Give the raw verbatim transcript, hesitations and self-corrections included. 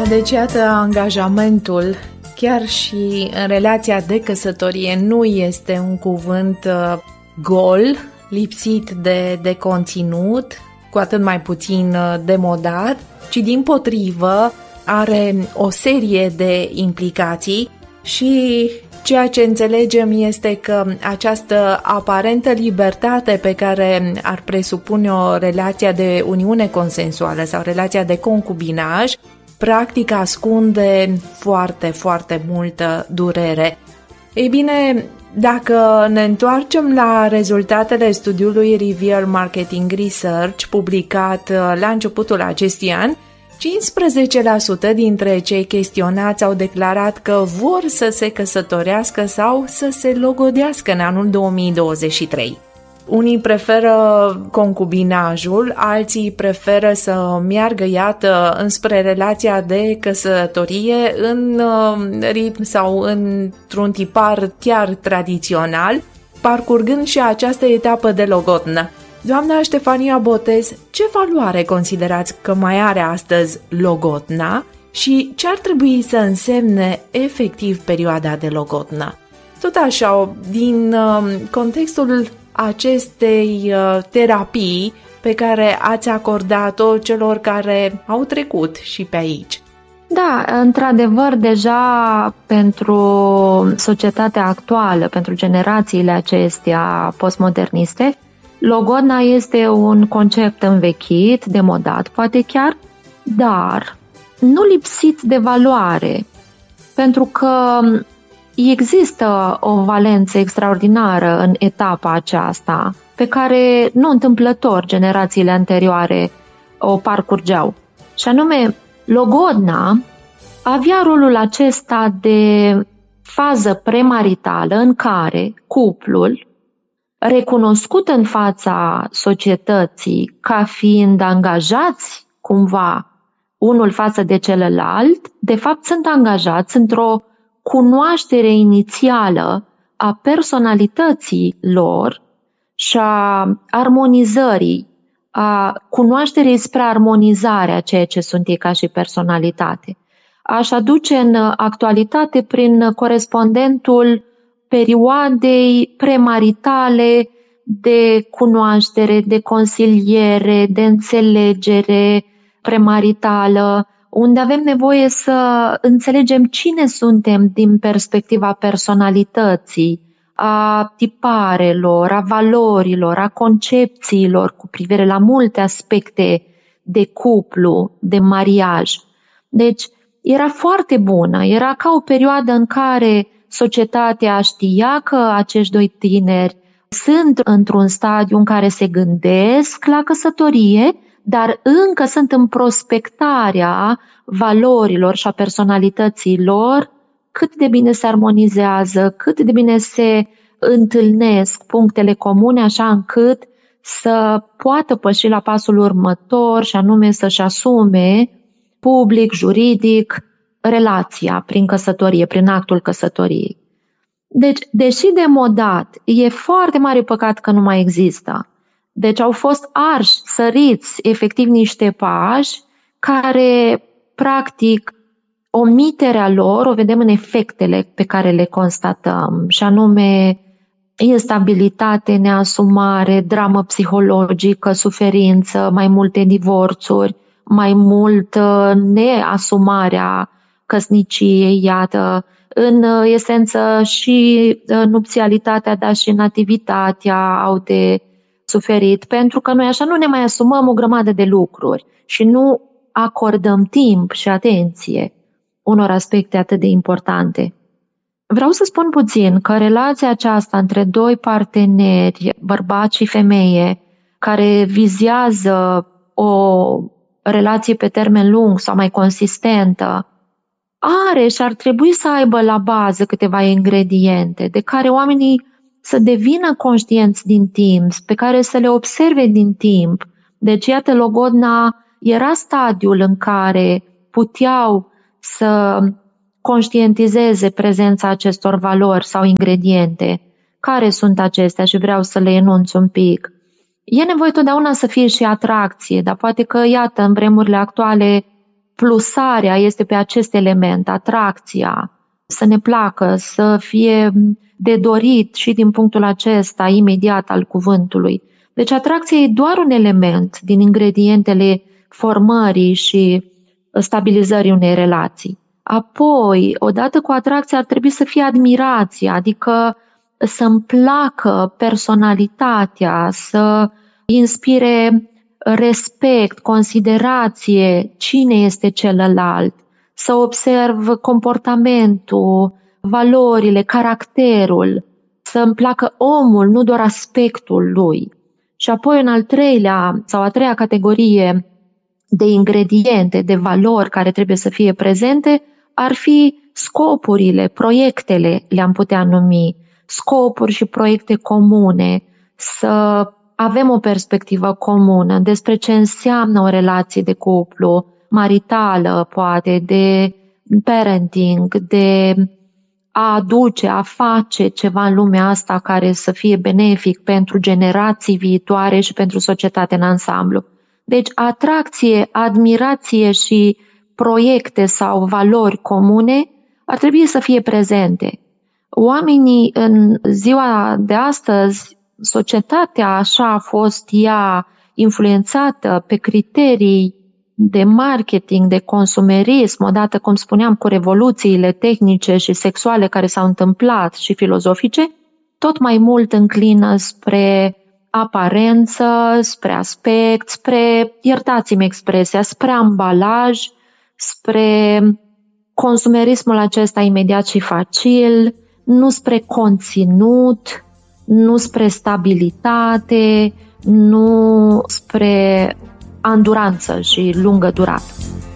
Deci, iată, angajamentul, chiar și în relația de căsătorie, nu este un cuvânt uh, gol, lipsit de, de conținut, cu atât mai puțin uh, demodat, ci dimpotrivă are o serie de implicații și ceea ce înțelegem este că această aparentă libertate pe care ar presupune o relație de uniune consensuală sau relația de concubinaj, practic ascunde foarte, foarte multă durere. Ei bine, dacă ne întoarcem la rezultatele studiului Reveal Marketing Research publicat la începutul acestui an, cincisprezece la sută dintre cei chestionați au declarat că vor să se căsătorească sau să se logodească în anul două mii douăzeci și trei. Unii preferă concubinajul, alții preferă să meargă, iată, înspre relația de căsătorie în ritm sau într-un tipar chiar tradițional, parcurgând și această etapă de logodnă. Doamna Ștefania Botez, ce valoare considerați că mai are astăzi logodna și ce ar trebui să însemne efectiv perioada de logodnă? Tot așa, din contextul acestei terapii pe care ați acordat-o celor care au trecut și pe aici. Da, într-adevăr, deja pentru societatea actuală, pentru generațiile acestea postmoderniste, logodna este un concept învechit, demodat, poate chiar, dar nu lipsit de valoare, pentru că există o valență extraordinară în etapa aceasta, pe care nu întâmplător generațiile anterioare o parcurgeau. Și anume, logodna avea rolul acesta de fază premaritală în care cuplul, recunoscut în fața societății ca fiind angajați cumva unul față de celălalt, de fapt sunt angajați într-o cunoaștere inițială a personalității lor și a armonizării, a cunoașterii spre armonizarea ceea ce sunt ei ca și personalitate. Aș aduce în actualitate prin corespondentul perioadei premaritale de cunoaștere, de consiliere, de înțelegere premaritală, unde avem nevoie să înțelegem cine suntem din perspectiva personalității, a tiparelor, a valorilor, a concepțiilor cu privire la multe aspecte de cuplu, de mariaj. Deci era foarte bună, era ca o perioadă în care societatea știa că acești doi tineri sunt într-un stadiu în care se gândesc la căsătorie, dar încă sunt în prospectarea valorilor și a personalității lor, cât de bine se armonizează, cât de bine se întâlnesc punctele comune, așa încât să poată păși la pasul următor și anume să-și asume public, juridic, relația prin căsătorie, prin actul căsătoriei. Deci, deși demodat, e foarte mare păcat că nu mai există. Deci au fost arși, săriți, efectiv niște pași care, practic, omiterea lor o vedem în efectele pe care le constatăm, și anume instabilitate, neasumare, dramă psihologică, suferință, mai multe divorțuri, mai mult neasumarea căsniciei, iată, în esență și nupțialitatea, dar și nativitatea au de suferit, pentru că noi așa nu ne mai asumăm o grămadă de lucruri și nu acordăm timp și atenție unor aspecte atât de importante. Vreau să spun puțin că relația aceasta între doi parteneri, bărbat și femeie, care vizează o relație pe termen lung sau mai consistentă, are și ar trebui să aibă la bază câteva ingrediente de care oamenii să devină conștienți din timp, pe care să le observe din timp. Deci, iată, logodna era stadiul în care puteau să conștientizeze prezența acestor valori sau ingrediente. Care sunt acestea și vreau să le enunț un pic. E nevoie totdeauna să fie și atracție, dar poate că, iată, în vremurile actuale plusarea este pe acest element, atracția, să ne placă, să fie de dorit și din punctul acesta imediat al cuvântului. Deci atracția e doar un element din ingredientele formării și stabilizării unei relații. Apoi, odată cu atracția, ar trebui să fie admirația, adică să-mi placă personalitatea, să inspire respect, considerație, cine este celălalt, să observ comportamentul, valorile, caracterul, să-mi placă omul, nu doar aspectul lui. Și apoi, în al treilea sau a treia categorie de ingrediente, de valori care trebuie să fie prezente, ar fi scopurile, proiectele, le-am putea numi, scopuri și proiecte comune, să avem o perspectivă comună despre ce înseamnă o relație de cuplu, maritală, poate, de parenting, de a aduce, a face ceva în lumea asta care să fie benefic pentru generații viitoare și pentru societate în ansamblu. Deci atracție, admirație și proiecte sau valori comune ar trebui să fie prezente. Oamenii în ziua de astăzi, societatea așa a fost ea influențată pe criterii de marketing, de consumerism, odată, cum spuneam, cu revoluțiile tehnice și sexuale care s-au întâmplat și filozofice, tot mai mult înclină spre aparență, spre aspect, spre, iertați-mi expresia, spre ambalaj, spre consumerismul acesta imediat și facil, nu spre conținut, nu spre stabilitate, nu spre anduranță și lungă durată.